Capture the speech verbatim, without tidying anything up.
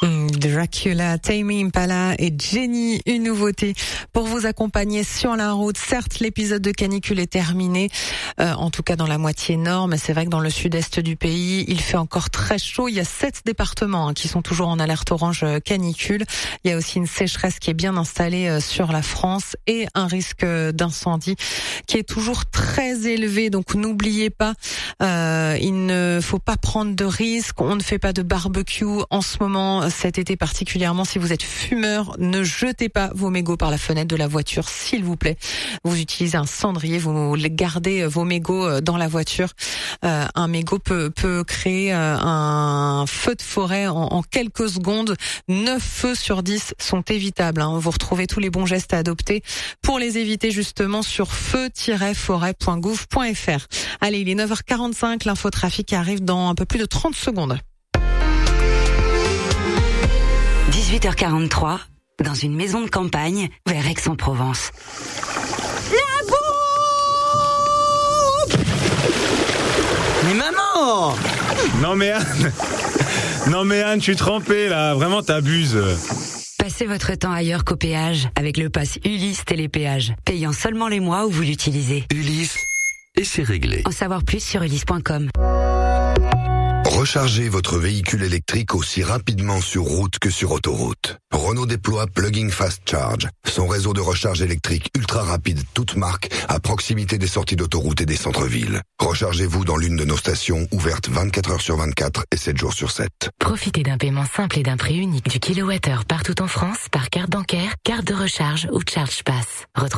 Dracula, Tame Impala et Jenny, une nouveauté pour vous accompagner sur la route. Certes, l'épisode de canicule est terminé, euh, en tout cas dans la moitié nord, mais c'est vrai que dans le sud-est du pays, il fait encore très chaud. Il y a sept départements hein, qui sont toujours en alerte orange canicule. Il y a aussi une sécheresse qui est bien installée euh, sur la France et un risque d'incendie qui est toujours très élevé. Donc n'oubliez pas, euh, il ne faut pas prendre de risques. On ne fait pas de barbecue en ce moment, cet été particulièrement. Si vous êtes fumeur, ne jetez pas vos mégots par la fenêtre de la voiture, s'il vous plaît. Vous utilisez un cendrier, vous gardez vos mégots dans la voiture. Euh, un mégot peut, peut créer un feu de forêt en, en quelques secondes. neuf feux sur dix sont évitables. Hein. Vous retrouvez tous les bons gestes à adopter pour les éviter justement sur feu tiret forêt point gouv point fr. Allez, il est neuf heures quarante-cinq, l'infotrafic arrive dans un peu plus de trente secondes. dix-huit heures quarante-trois, dans une maison de campagne, vers Aix-en-Provence. La bouffe! Mais maman! Non mais Anne, non mais Anne, je suis trempé là, vraiment t'abuses. Passez votre temps ailleurs qu'au péage avec le pass Ulysse Télépéage, payant seulement les mois où vous l'utilisez. Ulysse, et c'est réglé. En savoir plus sur ulysse point com. Rechargez votre véhicule électrique aussi rapidement sur route que sur autoroute. Renault déploie Plug-in Fast Charge, son réseau de recharge électrique ultra rapide toute marque à proximité des sorties d'autoroute et des centres-villes. Rechargez-vous dans l'une de nos stations ouvertes vingt-quatre heures sur vingt-quatre et sept jours sur sept. Profitez d'un paiement simple et d'un prix unique du kilowattheure partout en France par carte bancaire, carte de recharge ou Charge Pass.